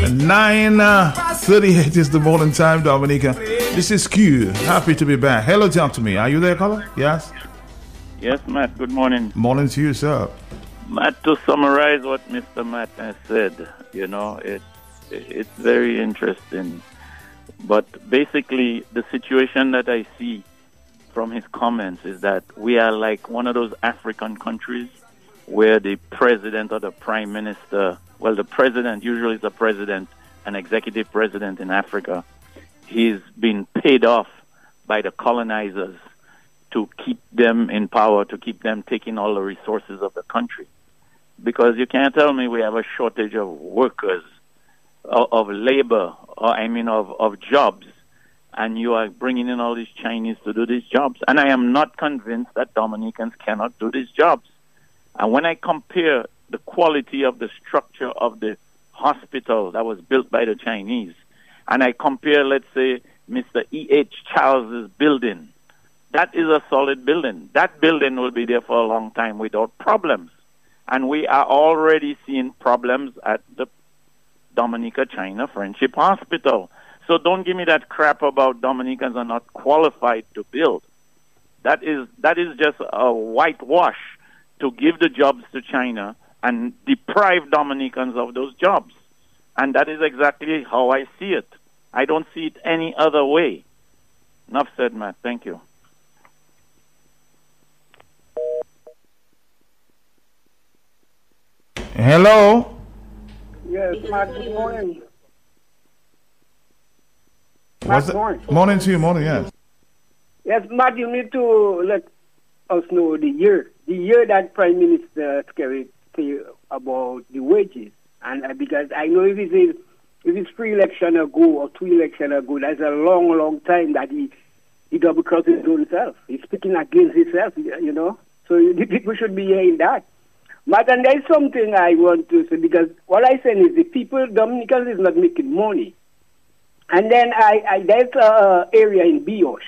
9:38 is the morning time, Dominica. This is Q. Happy to be back. Hello, talk to me. Are you there, caller? Yes? Yes, Matt. Good morning. Morning to you, sir. Matt, to summarize what Mr. Matt has said, it's very interesting. But basically, the situation that I see from his comments is that we are like one of those African countries where the president or the prime minister, well, the president usually is the president, an executive president in Africa. He's been paid off by the colonizers to keep them in power, to keep them taking all the resources of the country. Because you can't tell me we have a shortage of workers, of labor, of jobs, and you are bringing in all these Chinese to do these jobs. And I am not convinced that Dominicans cannot do these jobs. And when I compare the quality of the structure of the hospital that was built by the Chinese, and I compare, let's say, Mr. E.H. Charles's building, that is a solid building. That building will be there for a long time without problems. And we are already seeing problems at the Dominica-China Friendship Hospital. So don't give me that crap about Dominicans are not qualified to build. That is just a whitewash to give the jobs to China and deprive Dominicans of those jobs. And that is exactly how I see it. I don't see it any other way. Enough said, Matt. Thank you. Hello? Yes, Matt, good morning. Morning to you, morning, yes. Yes, Matt, you need to let us know the year that Prime Minister Kerry say about the wages. And because I know if it's 3 elections ago or 2 elections ago, that's a long, long time that he double crossed his own self. He's speaking against himself, So the people should be hearing that. But and there's something I want to say, because what I say is the people, Dominicans is not making money. And then there's an area in Bioche.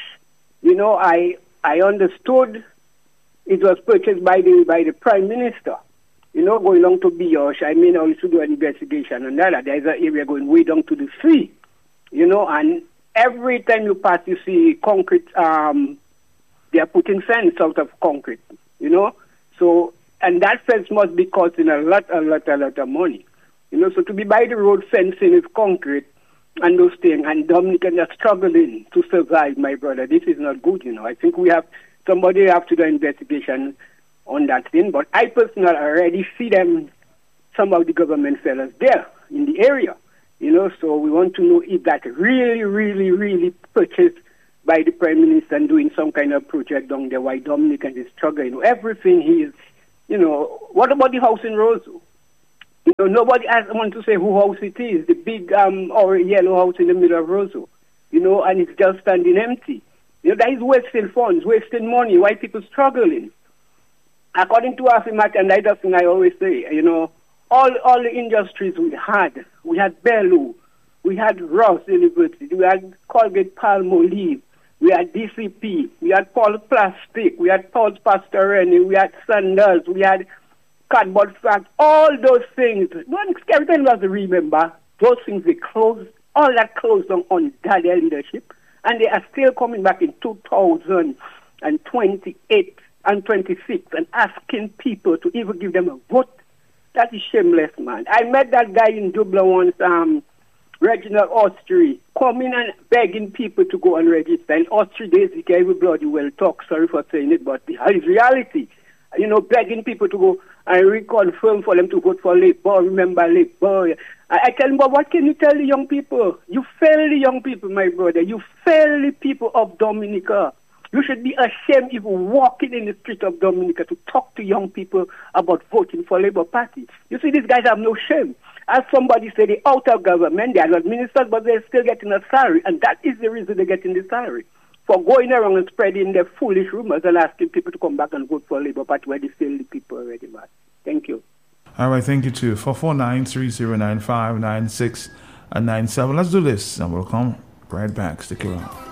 I understood it was purchased by the Prime Minister. Going along to Bioche, I mean, also do an investigation on that. There's an area going way down to the sea. And every time you pass, you see concrete, they are putting fence out of concrete, So, and that fence must be costing a lot of money. So to be by the road fencing is concrete and those things, and Dominicans are struggling to survive, my brother. This is not good, I think somebody have to do an investigation on that thing, but I personally already see some of the government fellas there in the area, so we want to know if that really, really, really purchased by the Prime Minister and doing some kind of project down there, why Dominican is struggling. Everything he is, what about the house in Roseau? Nobody wants to say who house it is, the big or yellow house in the middle of Roseau, and it's just standing empty. That is wasting funds, wasting money, why people struggling. According to Afimat, and that's the thing I always say, all the industries we had Bellu, we had Ross University, we had Colgate Palmolive, we had DCP, we had Paul Plastic, we had Paul's Pastoreni, we had Sandals, we had Cardboard Fact, all those things. Everything was remember, those things they closed, all that closed down on their leadership, and they are still coming back in 2028 and 26 and asking people to even give them a vote. That is shameless, man. I met that guy in Dublin once, Reginald Austri, coming and begging people to go and register. In Austri days, everybody will talk, sorry for saying it, but it's reality. Begging people to go and reconfirm for them to vote for Labour, remember Labour. I tell them, but what can you tell the young people? You fail the young people, my brother. You fail the people of Dominica. You should be ashamed if walking in the street of Dominica to talk to young people about voting for Labour Party. You see, these guys have no shame. As somebody said, they're out of government, they are not ministers, but they're still getting a salary, and that is the reason they're getting the salary. For going around and spreading their foolish rumors and asking people to come back and vote for Labour Party where they fail the people already, man. Thank you. All right, thank you too. 449-3095-96 and 97. Let's do this, and we'll come right back. Stick around.